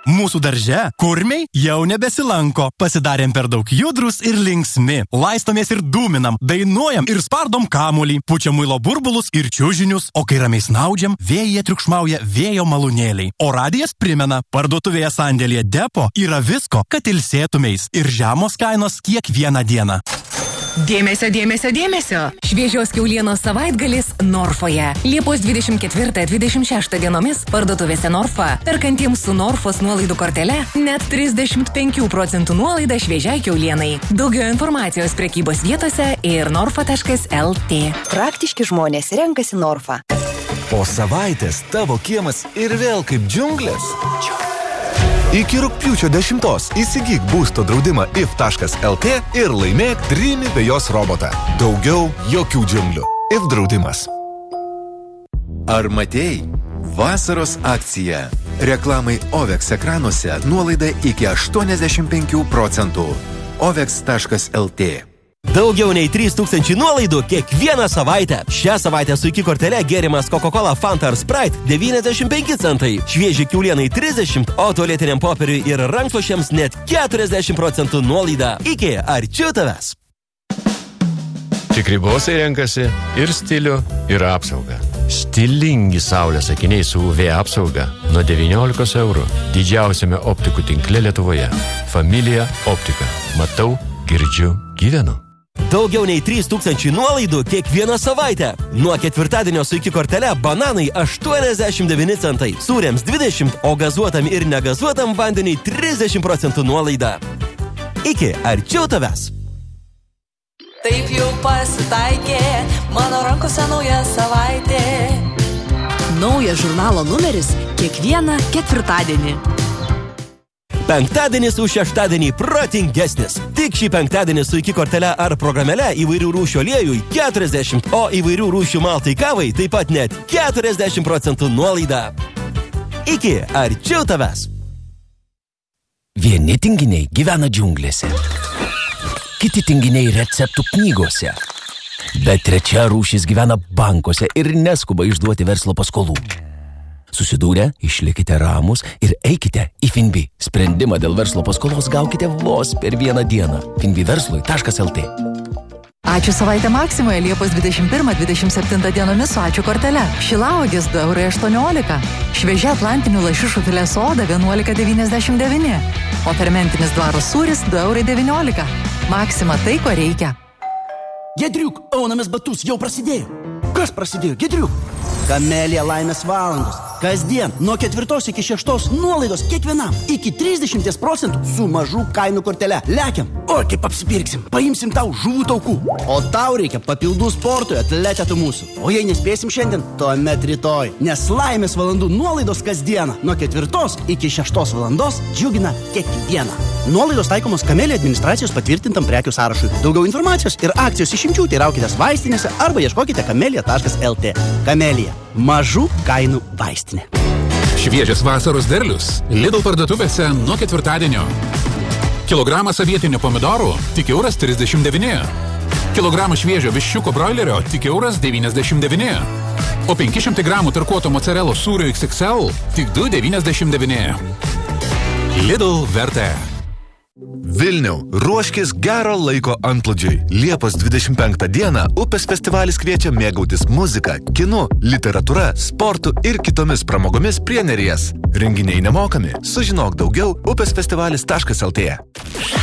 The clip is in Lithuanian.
Mūsų darže kurmiai jau nebesilanko. Pasidarėm per daug judrus ir linksmi. Laistomės ir dūminam, dainuojam ir spardom kamuolį, pučiam muilo burbulus ir čiužinius, o kai ramiai snaudžiam, vėjyje triukšmauja vėjo malūnėliai. O radijas primena, parduotuvėje sandėlyje Depo yra visko, kad ilsėtumeis ir žemos kainos kiekvieną dieną. Dėmesio, dėmesio, dėmesio! Šviežios kiaulienos savaitgalis Norfoje. Liepos 24-26 dienomis parduotuvėse Norfa. Perkantiems su Norfos nuolaidų kortele net 35% nuolaida šviežiai kiaulienai. Daugiau informacijos prekybos vietose ir norfa.lt. Praktiški žmonės renkasi Norfa. Po savaitės tavo kiemas ir vėl kaip džiunglės. Iki rugpjūčio 10 įsigyk būsto draudimą if.lt ir laimėk Dreamy vejos robotą. Daugiau jokių džiunglių. If draudimas. Ar matėjai? Vasaros akcija. Reklamai OVEX ekranuose nuolaida iki 85%. OVEX.lt. Daugiau nei 3000 nuolaidų kiekvieną savaitę. Šią savaitę su iki kortele gėrimas Coca-Cola, Fanta ar Sprite 95 centai. Švieži kiaulieną 30, o tualetiniam popieriui ir rankšluosčiams net 40% nuolaida. Iki arčiau tavęs. Tikri bosai renkasi ir stilių, ir apsaugą. Stilingi saulės akiniai su UV apsauga nuo 19 eurų. Didžiausiame optikų tinkle Lietuvoje. Familija Optika. Matau, girdžiu, gyvenu. Daugiau nei 3000 nuolaidų kiekvieną savaitę. Nuo ketvirtadienio su iki kortele bananai 89 centai, sūriams 20, o gazuotam ir negazuotam vandeniui 30% nuolaida. Iki arčiau tavęs. Taip jau pasitaikė, mano rankose nauja savaitė. Naujas žurnalo numeris kiekvieną ketvirtadienį. Penktadienis už šeštadienį protingesnis. Tik šį penktadienį su iki kortele ar programėle įvairių rūšių aliejui 40, o įvairių rūšių maltai kavai taip pat net 40% nuolaida. Iki arčiau tavęs. Vieni tinginiai gyvena džiunglėse. Kiti tinginiai receptų knygose. Bet trečia rūšis gyvena bankuose ir neskuba išduoti verslo paskolų. Susidūrę, išlikite ramus ir eikite į Finbi. Sprendimą dėl verslo paskolos gaukite vos per vieną dieną. finbiverslui.lt. Ačiū savaitę Maksimoje Liepos 21-27 dienomis su ačiū kortele. Šilauogės 2,18 €. Šviežia atlantinių lašišų filė soda 11,99 €. O fermentinis dvaro sūris 2,19 €. Maksima tai, ko reikia. Gedriuk, aunamės batus jau prasidėjo. Kas prasidėjo, Gedriuk? Kamelija laimės valandos. Kasdien nuo 4 iki 6 nuolaidos kiekvienam. Iki 30% su mažų kainų kortele. Lekiam. O kaip apsipirksim, paimsim tau žuvų taukų. O tau reikia papildų sportui, atletetų mūsų. O jei nespėsim šiandien, tuomet rytoj. Nes laimės valandų nuolaidos kasdieną nuo 4 iki 6 valandos džiugina kiekvieną. Nuolaidos taikomos Kamelija administracijos patvirtintam prekių sąrašui. Daugiau informacijos ir akcijos išimčių teiraukitės vaistinėse arba ieškokite kamelija.lt. Kamelija. Mažų kainų vaistinė. Šviežias vasaros derlius Lidl parduotuvėse nuo ketvirtadienio. Kilogramas avietinių pomidorų tik €39. Kilogramas šviežio viščiuko broilerio tik €99. O 500 gramų tarkuoto mozzarellos sūrio XXL tik €2,99. Lidl vertė. Vilniau, ruoškis gero laiko antplūdžiui. Liepos 25 dieną Upės festivalis kviečia mėgautis muzika, kinu, literatūra, sportu ir kitomis pramogomis prie Neries. Renginiai nemokami. Sužinok daugiau upesfestivalis.lt.